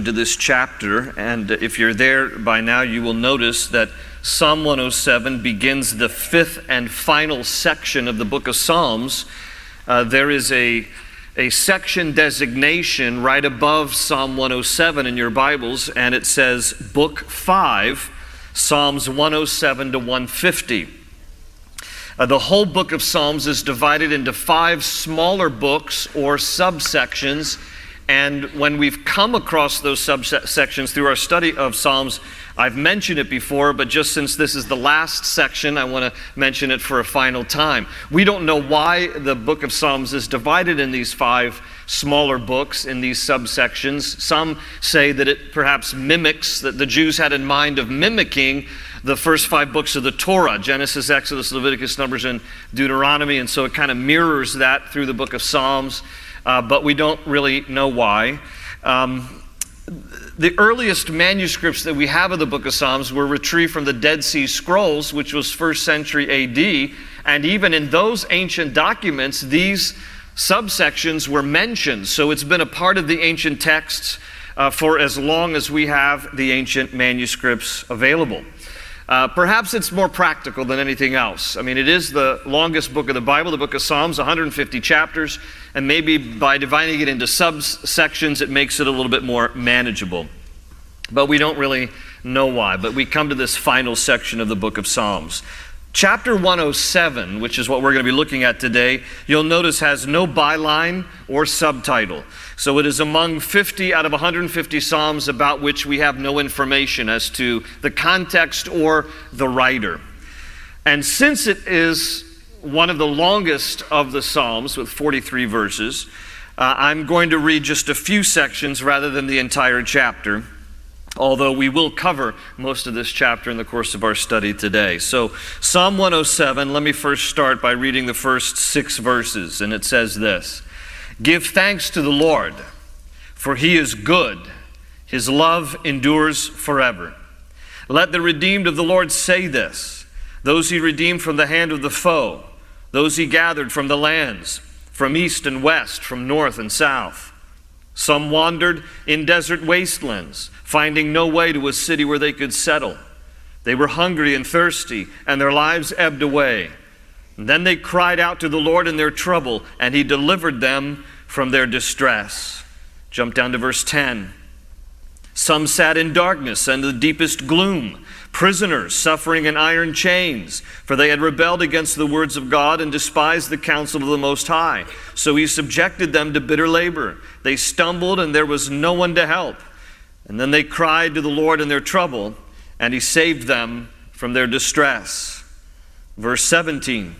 into this chapter, and if you're there by now, you will notice that Psalm 107 begins the fifth and final section of the book of Psalms. There is a section designation right above Psalm 107 in your Bibles, and it says Book 5, Psalms 107 to 150. The whole book of Psalms is divided into 5 smaller books or subsections, and when we've come across those subsections through our study of Psalms, I've mentioned it before, but just since this is the last section, I want to mention it for a final time. We don't know why the book of Psalms is divided in these 5 smaller books, in these subsections. Some say that it perhaps mimics, that the Jews had in mind of mimicking the first 5 books of the Torah, Genesis, Exodus, Leviticus, Numbers, and Deuteronomy, and so it kind of mirrors that through the book of Psalms, but we don't really know why. The earliest manuscripts that we have of the book of Psalms were retrieved from the Dead Sea Scrolls, which was 1st century A.D., and even in those ancient documents, these subsections were mentioned, so it's been a part of the ancient texts for as long as we have the ancient manuscripts available. Perhaps it's more practical than anything else. I mean, it is the longest book of the Bible, the book of Psalms, 150 chapters, and maybe by dividing it into subsections, it makes it a little bit more manageable. But we don't really know why. But we come to this final section of the book of Psalms. Chapter 107, which is what we're going to be looking at today, you'll notice has no byline or subtitle. So it is among 50 out of 150 Psalms about which we have no information as to the context or the writer. And since it is one of the longest of the Psalms with 43 verses, I'm going to read just a few sections rather than the entire chapter, although we will cover most of this chapter in the course of our study today. So Psalm 107, let me first start by reading the first 6 verses, and it says this: "Give thanks to the Lord, for he is good. His love endures forever. Let the redeemed of the Lord say this, those he redeemed from the hand of the foe, those he gathered from the lands, from east and west, from north and south. Some wandered in desert wastelands, finding no way to a city where they could settle. They were hungry and thirsty, and their lives ebbed away. And then they cried out to the Lord in their trouble, and he delivered them from their distress." Jump down to verse 10. "Some sat in darkness and the deepest gloom, prisoners suffering in iron chains, for they had rebelled against the words of God and despised the counsel of the Most High. So he subjected them to bitter labor. They stumbled, and there was no one to help. And then they cried to the Lord in their trouble, and he saved them from their distress." Verse 17.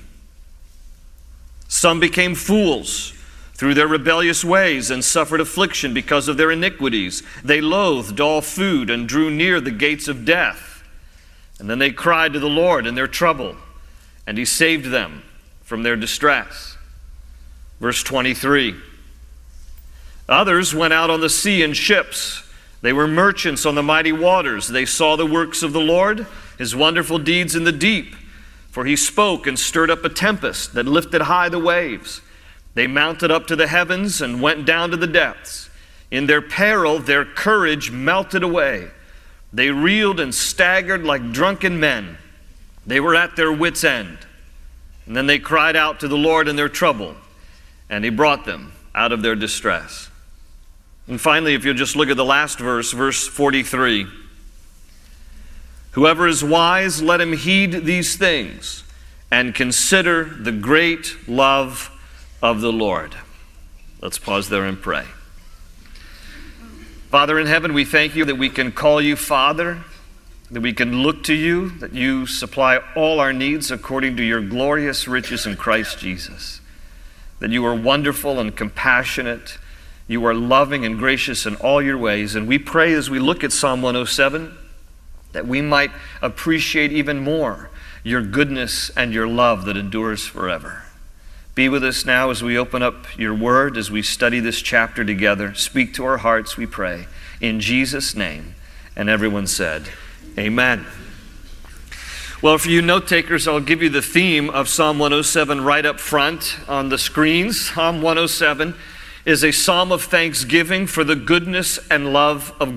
"Some became fools through their rebellious ways and suffered affliction because of their iniquities. They loathed all food and drew near the gates of death. And then they cried to the Lord in their trouble, and he saved them from their distress." Verse 23. "Others went out on the sea in ships. They were merchants on the mighty waters. They saw the works of the Lord, his wonderful deeds in the deep. For he spoke and stirred up a tempest that lifted high the waves. They mounted up to the heavens and went down to the depths. In their peril, their courage melted away. They reeled and staggered like drunken men. They were at their wits' end. And then they cried out to the Lord in their trouble, and he brought them out of their distress." And finally, if you'll just look at the last verse, verse 43. "Whoever is wise, let him heed these things, and consider the great love of the Lord." Let's pause there and pray. Father in heaven, we thank you that we can call you Father, that we can look to you, that you supply all our needs according to your glorious riches in Christ Jesus, that you are wonderful and compassionate, you are loving and gracious in all your ways. And we pray as we look at Psalm 107 that we might appreciate even more your goodness and your love that endures forever. Be with us now as we open up your word, as we study this chapter together. Speak to our hearts, we pray, in Jesus' name. And everyone said, amen. Well, for you note takers, I'll give you the theme of Psalm 107 right up front on the screens. Psalm 107 is a psalm of thanksgiving for the goodness and love of